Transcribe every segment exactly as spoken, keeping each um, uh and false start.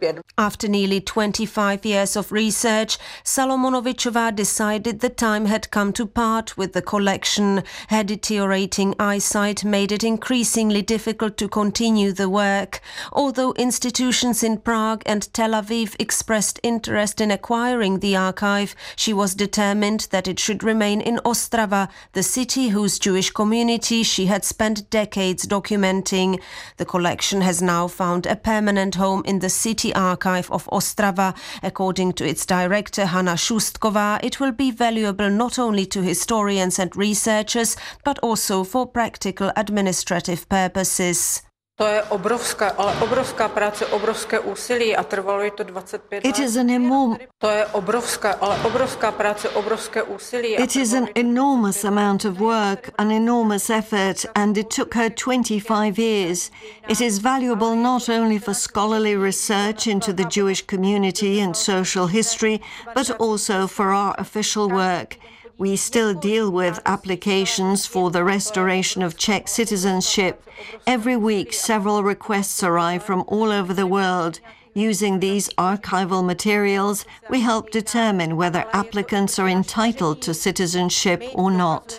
After nearly twenty-five years of research, Salomonovičová decided the time had come to part with the collection. Her deteriorating eyesight made it increasingly difficult to continue the work. Although institutions in Prague and Tel Aviv expressed interest in acquiring the archive, she was determined that it should remain in Ostrava, the city whose Jewish community she had spent decades documenting. The collection has now found a permanent home in the city archive of Ostrava. According to its director Hanna Šustková, it will be valuable not only to historians and researchers, but also for practical administrative purposes. To je obrovská, ale obrovská práce, obrovské úsilí a trvalo je to twenty-five let. It is an enorm- To je obrovská, ale obrovská práce, obrovské úsilí. It is an enormous amount of work, an enormous effort, and it took her twenty-five years. It is valuable not only for scholarly research into the Jewish community and social history, but also for our official work. We still deal with applications for the restoration of Czech citizenship. Every week, several requests arrive from all over the world. Using these archival materials, we help determine whether applicants are entitled to citizenship or not.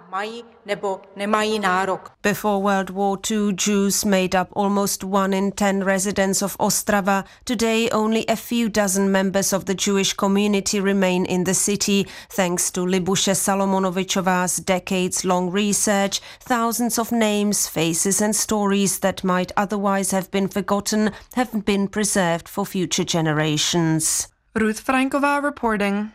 Before World War Two, Jews made up almost one in ten residents of Ostrava. Today, only a few dozen members of the Jewish community remain in the city. Thanks to Libuše Salomonovičová's decades-long research, thousands of names, faces and stories that might otherwise have been forgotten have been preserved for future generations. Ruth Franková reporting.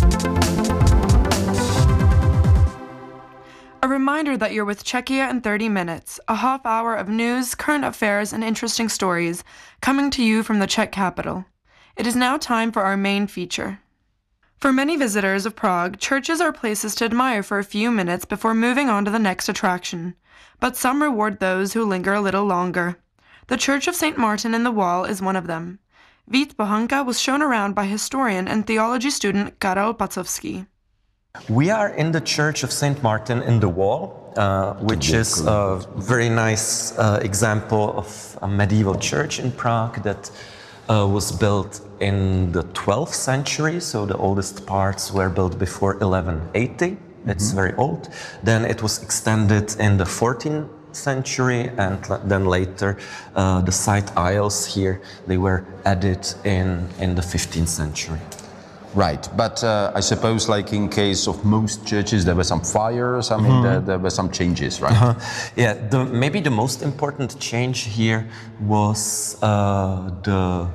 A reminder that you're with Czechia in thirty minutes, a half hour of news, current affairs, and interesting stories coming to you from the Czech capital. It is now time for our main feature. For many visitors of Prague, churches are places to admire for a few minutes before moving on to the next attraction. But some reward those who linger a little longer. The Church of Saint Martin in the Wall is one of them. Vít Bohanka was shown around by historian and theology student Karel Pacovský. We are in the Church of Saint Martin in the Wall, uh, which is a very nice uh, example of a medieval church in Prague that uh, was built in the twelfth century, so the oldest parts were built before eleven eighty. Mm-hmm. It's very old. Then it was extended in the fourteenth century, and then later uh, the side aisles here, they were added in, in the fifteenth century. Right, but uh, I suppose, like in case of most churches, there were some fires. I mean, mm-hmm. there, there were some changes, right? Uh-huh. Yeah, the, maybe the most important change here was uh, the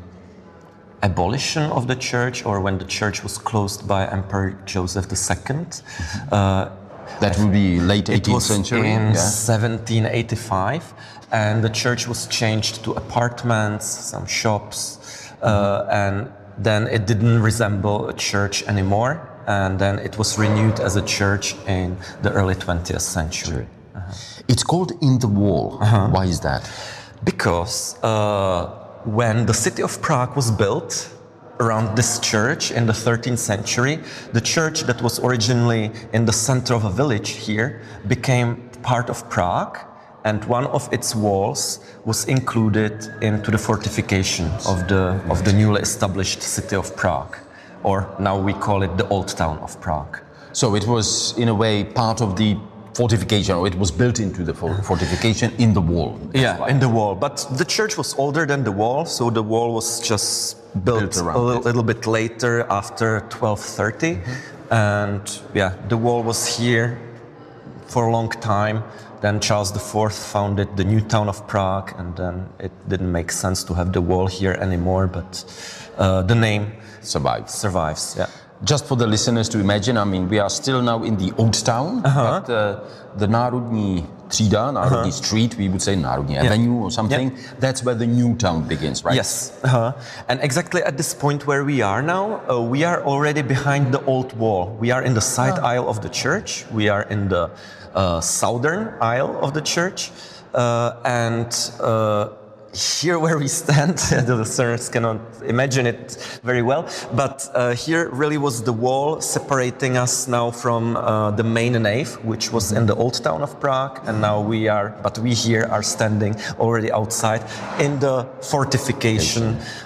abolition of the church, or when the church was closed by Emperor Joseph the Second. Mm-hmm. Uh, that would be late eighteenth century. In yeah. seventeen eighty-five, and the church was changed to apartments, some shops, mm-hmm. uh, and then it didn't resemble a church anymore, and then it was renewed as a church in the early twentieth century. Uh-huh. It's called In the Wall. Uh-huh. Why is that? Because uh, when the city of Prague was built around this church in the thirteenth century, the church that was originally in the center of a village here became part of Prague, and one of its walls was included into the fortification of the of the newly established city of Prague, or now we call it the Old Town of Prague. So it was, in a way, part of the fortification, or it was built into the fortification in the wall. Yeah, right. In the wall. But the church was older than the wall, so the wall was just built, built a little, little bit later, after twelve thirty. Mm-hmm. And yeah, the wall was here for a long time. Then Charles the Fourth founded the new town of Prague, and then it didn't make sense to have the wall here anymore, but uh, the name survives. Survives, yeah. Just for the listeners to imagine, I mean, we are still now in the Old Town, uh-huh. but uh, the Národní třída, Národní uh-huh. Street, we would say Národní yeah. Avenue or something, yeah. That's where the new town begins, right? Yes, uh-huh. And exactly at this point where we are now, uh, we are already behind the old wall. We are in the side uh-huh. aisle of the church, we are in the uh, southern aisle of the church, uh, and uh, here where we stand, the listeners cannot imagine it very well, but uh, here really was the wall separating us now from uh, the main nave, which was in the Old Town of Prague, and now we are, but we here are standing already outside in the fortification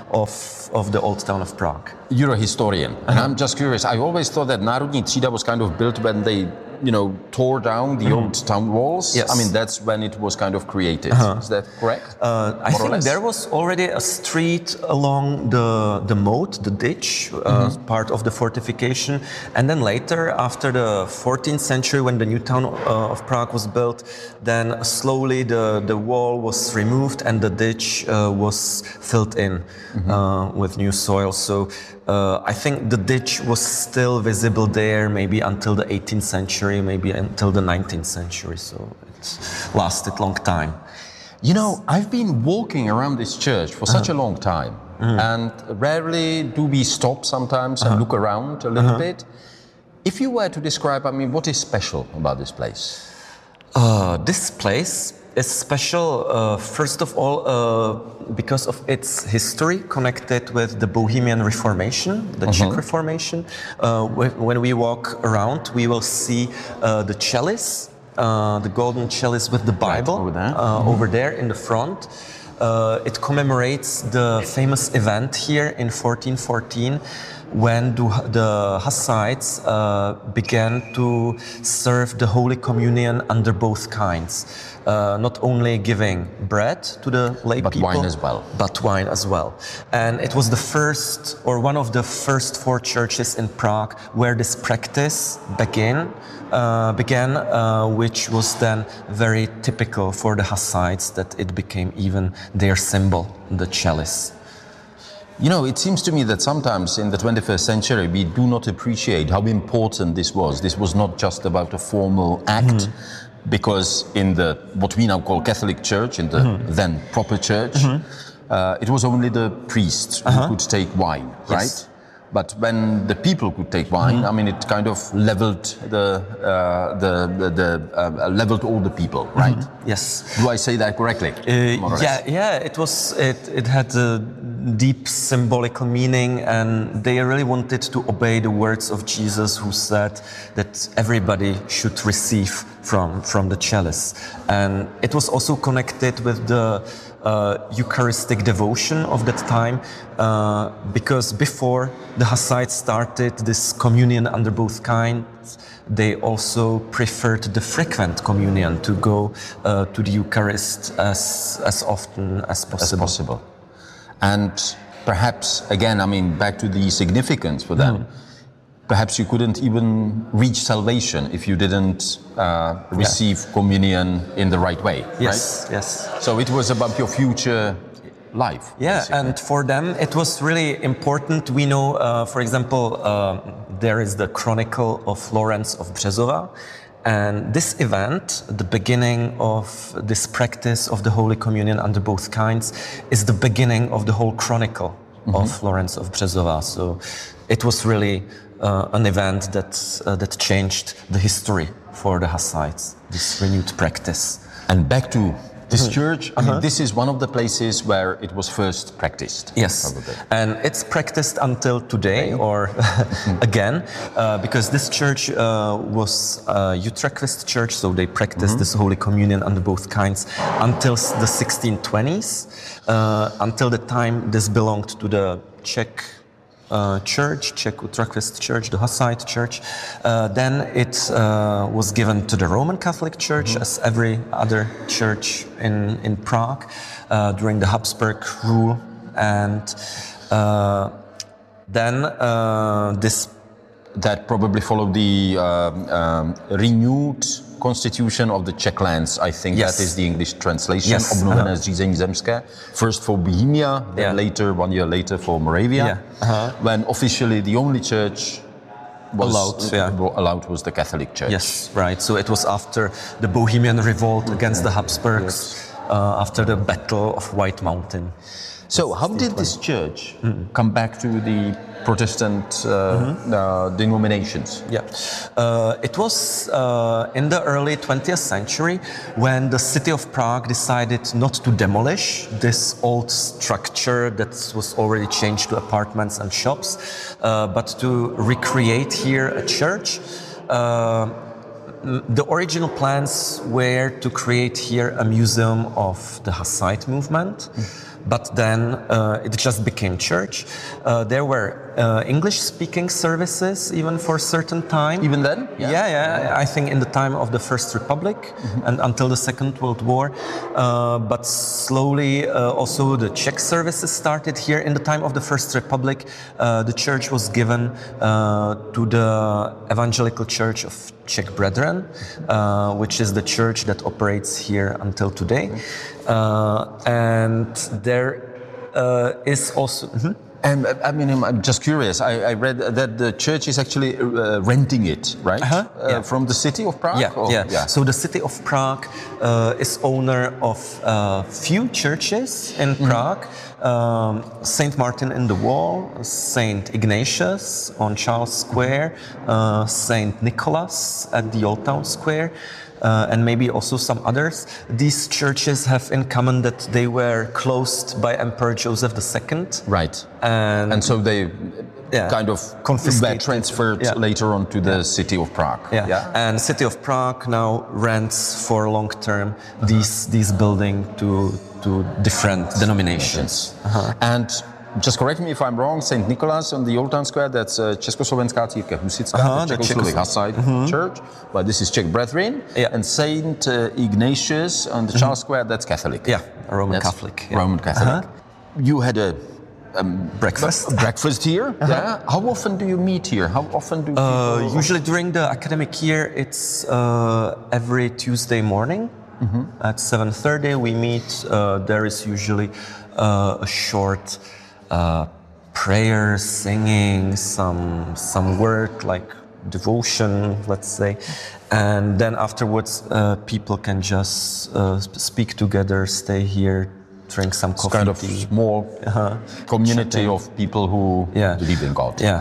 of, of the old town of Prague. You're a historian, and I'm just curious. I always thought that Národní třída was kind of built when they, you know, tore down the mm. old town walls. Yes. I mean, that's when it was kind of created. Uh-huh. Is that correct? Uh, I More or think less? there was already a street along the the moat, the ditch, uh, Mm-hmm. part of the fortification, and then later, after the fourteenth century, when the new town uh, of Prague was built, then slowly the the wall was removed and the ditch uh, was filled in mm-hmm. uh, with new soil. So. Uh, I think the ditch was still visible there maybe until the eighteenth century, maybe until the nineteenth century, so it lasted long time. You know, I've been walking around this church for such uh-huh. a long time, mm. and rarely do we stop sometimes uh-huh. and look around a little uh-huh. bit. If you were to describe, I mean, what is special about this place? Uh, this place is special, uh, first of all, uh, because of its history connected with the Bohemian Reformation, the uh-huh. Czech Reformation. Uh, when we walk around, we will see uh, the chalice, uh, the golden chalice with the Bible right, over, there. Uh, mm-hmm. over there in the front. Uh, it commemorates the famous event here in fourteen fourteen when the Hussites uh, began to serve the Holy Communion under both kinds. Uh, not only giving bread to the lay but people, wine as well. but wine as well. And it was the first, or one of the first four churches in Prague where this practice began, uh, began uh, which was then very typical for the Hussites, that it became even their symbol, the chalice. You know, it seems to me that sometimes in the twenty-first century we do not appreciate how important this was. This was not just about a formal act, mm-hmm. because in the what we now call Catholic Church, in the mm-hmm. then proper church, mm-hmm. uh, it was only the priests who uh-huh. could take wine, yes. right? But when the people could take wine, mm-hmm. I mean, it kind of leveled the uh, the the, the uh, leveled all the people, right? Mm-hmm. Yes. Do I say that correctly? Uh, yeah, yeah. It was. It it had a deep symbolical meaning, and they really wanted to obey the words of Jesus, who said that everybody should receive from from the chalice, and it was also connected with the Uh, Eucharistic devotion of that time, uh, because before the Hussites started this communion under both kinds, they also preferred the frequent communion, to go uh, to the Eucharist as as often as possible. As possible. And perhaps, again, I mean, back to the significance for them, mm. perhaps you couldn't even reach salvation if you didn't uh, receive yeah. communion in the right way, yes, right? Yes. So it was about your future life. Yeah, basically. And for them it was really important. We know, uh, for example, uh, there is the Chronicle of Lawrence of Březova, and this event, the beginning of this practice of the Holy Communion under both kinds, is the beginning of the whole Chronicle mm-hmm. of Lawrence of Březova. So it was really Uh, an event that uh, that changed the history for the Hussites, this renewed practice. And back to this mm-hmm. church, I uh-huh. mean, this is one of the places where it was first practiced. Yes, probably. And it's practiced until today, or again, uh, because this church uh, was a Utrechtist church, so they practiced mm-hmm. this Holy Communion under both kinds until the sixteen twenties, uh, until the time this belonged to the Czech Uh, church, Czech Utrechtist Church, the Hussite Church. Uh, then it uh, was given to the Roman Catholic Church, mm-hmm. as every other church in, in Prague uh, during the Habsburg rule. And uh, then uh, this... That probably followed the um, um, renewed constitution of the Czech lands. I think yes. that is the English translation. Yes. Obnovené uh-huh. zřízení zemské. First for Bohemia, then yeah. later, one year later, for Moravia. Yeah. Uh-huh. When officially the only church was allowed, yeah. allowed was the Catholic Church. Yes, right. So it was after the Bohemian revolt against yeah. the Habsburgs, yes. uh, after the Battle of White Mountain. So how did this church mm-hmm. come back to the Protestant uh, mm-hmm. uh, denominations? Yeah, uh, it was uh, in the early twentieth century when the city of Prague decided not to demolish this old structure that was already changed to apartments and shops, uh, but to recreate here a church. Uh, The original plans were to create here a museum of the Hussite movement, but then uh, it just became church. Uh, there were uh, English-speaking services even for a certain time. Even then? Yeah, yeah, yeah. I think in the time of the First Republic mm-hmm. and until the Second World War. Uh, but slowly uh, also the Czech services started here. In the time of the First Republic, uh, the church was given uh, to the Evangelical Church of Czech Brethren, uh, which is the church that operates here until today. Uh, and there uh, is also... Mm-hmm. And I mean, I'm just curious. I, I read that the church is actually uh, renting it, right? Uh-huh. Uh, yeah. From the city of Prague? Yeah, or? yeah, yeah. So the city of Prague uh, is owner of a few churches in mm-hmm. Prague. Um, Saint Martin in the Wall, Saint Ignatius on Charles Square, uh, Saint Nicholas at the Old Town Square. Uh, and maybe also some others. These churches have in common that they were closed by Emperor Joseph the Second. Right. And, and so they yeah. kind of confiscated, transferred yeah. later on to the yeah. city of Prague. Yeah. yeah. And city of Prague now rents for long term uh-huh. these these buildings to to different denominations. Uh-huh. And just correct me if I'm wrong, Saint Nicholas on the Old Town Square, that's uh, Československá církev Husitská, uh-huh, the Czechoslovak Hussite mm-hmm. church, but this is Czech Brethren. Yeah. And Saint uh, Ignatius on the mm-hmm. Charles Square, that's Catholic. Yeah, a Roman that's Catholic. Yeah. Roman Catholic. Uh-huh. You had a um, breakfast. B- breakfast here. Uh-huh. Yeah. How often do you meet here? How often do uh, people... Usually during the academic year, it's uh, every Tuesday morning. Mm-hmm. At seven thirty we meet. Uh, there is usually uh, a short Uh, prayer, singing, some some work like devotion, let's say, and then afterwards uh, people can just uh, speak together, stay here, drink some it's coffee. Kind of tea. small uh-huh. community Chatting. of people who yeah. believe in God. Yeah,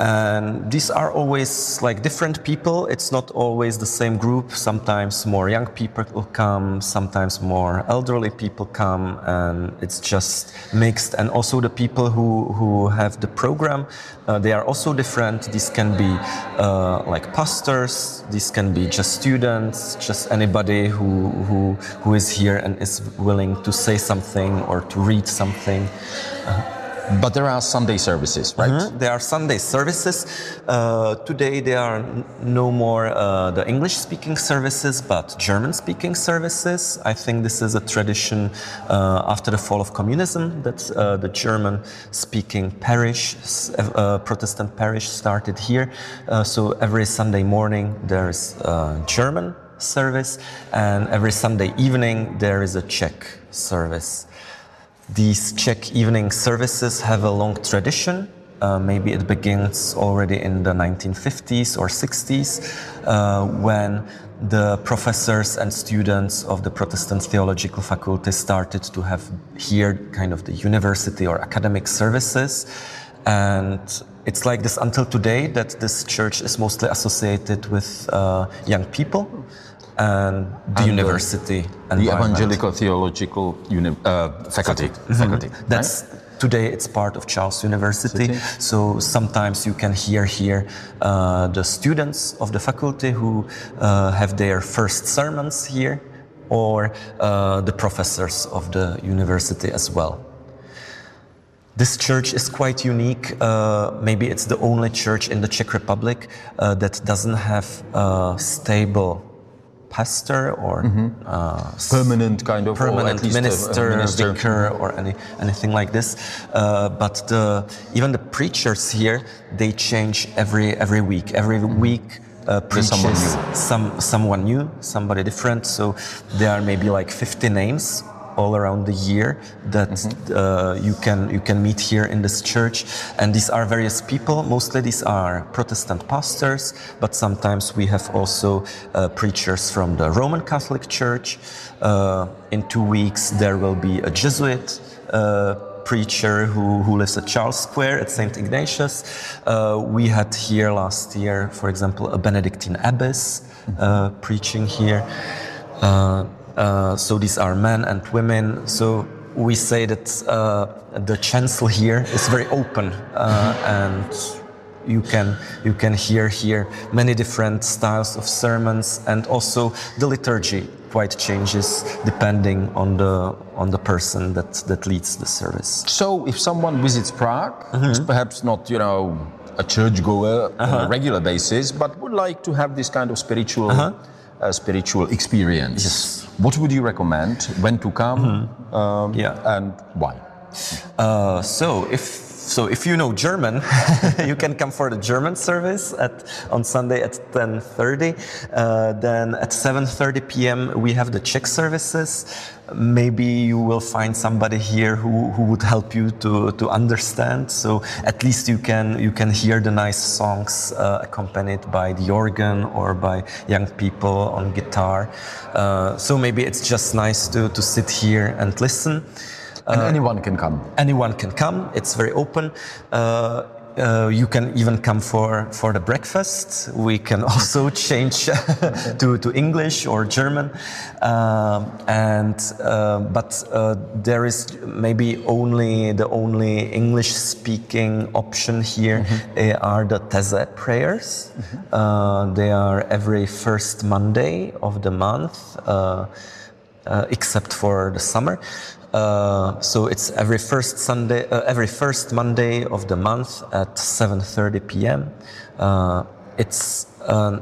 and these are always like different people. It's not always the same group. Sometimes more young people will come, sometimes more elderly people come, and it's just mixed. And also the people who, who have the program, uh, they are also different. These can be uh, like pastors, these can be just students, just anybody who, who, who is here and is willing to say something or to read something. Uh, but there are Sunday services, right? Mm-hmm. There are Sunday services. Uh, today there are n- no more uh, the English-speaking services, but German-speaking services. I think this is a tradition uh, after the fall of communism that uh, the German-speaking parish, uh, Protestant parish, started here. Uh, so every Sunday morning there is uh, German service, and every Sunday evening there is a Czech service. These Czech evening services have a long tradition. Uh, maybe it begins already in the nineteen fifties or sixties, uh, when the professors and students of the Protestant Theological Faculty started to have here kind of the university or academic services. And it's like this until today, that this church is mostly associated with uh, young people and the and university the, the Evangelical Theological uni- uh, Faculty. Mm-hmm. faculty That's right? Today it's part of Charles University. City. So sometimes you can hear here uh, the students of the faculty who uh, have their first sermons here, or uh, the professors of the university as well. This church is quite unique. Uh, maybe it's the only church in the Czech Republic uh, that doesn't have a stable pastor or mm-hmm. uh, permanent kind of permanent or at minister, a, a minister, vicar, or any anything like this. Uh, but the, even the preachers here, they change every every week. Every mm-hmm. week uh, preaches someone new. some someone new, somebody different. So there are maybe like fifty names all around the year that mm-hmm. uh, you can you can meet here in this church, and these are various people. Mostly these are Protestant pastors, but sometimes we have also uh, preachers from the Roman Catholic Church. Uh, in two weeks there will be a Jesuit uh, preacher who, who lives at Charles Square at Saint Ignatius. Uh, we had here last year, for example, a Benedictine abbess uh, preaching here. Uh, Uh, so these are men and women. So we say that uh, the chancel here is very open uh, and you can you can hear here many different styles of sermons, and also the liturgy quite changes depending on the on the person that that leads the service. So if someone visits Prague, mm-hmm. perhaps not, you know, a churchgoer uh-huh. on a regular basis, but would like to have this kind of spiritual uh-huh. uh, spiritual experience, yes. what would you recommend? When to come? Mm-hmm. um, yeah. And why? Uh, so if So if you know German, you can come for the German service at on Sunday at ten thirty. Uh, then at seven thirty p.m. we have the Czech services. Maybe you will find somebody here who, who would help you to, to understand. So at least you can you can hear the nice songs uh, accompanied by the organ or by young people on guitar. Uh, so maybe it's just nice to, to sit here and listen. And uh, anyone can come. Anyone can come. It's very open. Uh, uh, you can even come for, for the breakfast. We can also change to, to English or German. Uh, and uh, but uh, there is maybe only the only English-speaking option here mm-hmm. are the These prayers. Mm-hmm. Uh, they are every first Monday of the month, uh, uh, except for the summer. Uh, so it's every first Sunday, uh, every first Monday of the month at seven thirty p.m. Uh, it's a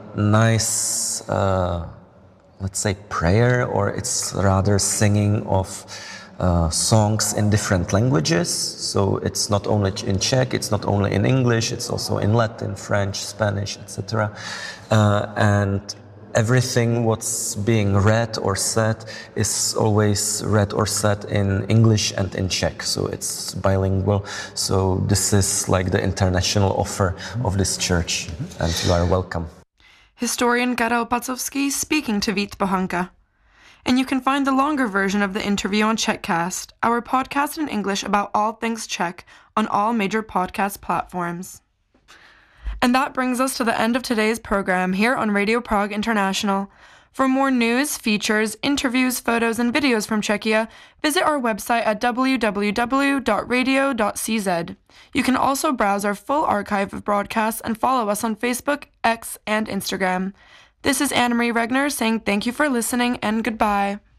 nice, uh, let's say, prayer, or it's rather singing of uh, songs in different languages. So it's not only in Czech, it's not only in English, it's also in Latin, French, Spanish, et cetera. Uh, and everything what's being read or said is always read or said in English and in Czech, so it's bilingual. So this is like the international offer of this church, and you are welcome. Historian Karel Pacovský speaking to Vít Bohanka. And you can find the longer version of the interview on Czechcast, our podcast in English about all things Czech, on all major podcast platforms. And that brings us to the end of today's program here on Radio Prague International. For more news, features, interviews, photos, and videos from Czechia, visit our website at w w w dot radio dot c z. You can also browse our full archive of broadcasts and follow us on Facebook, X, and Instagram. This is Anne-Marie Regner saying thank you for listening and goodbye.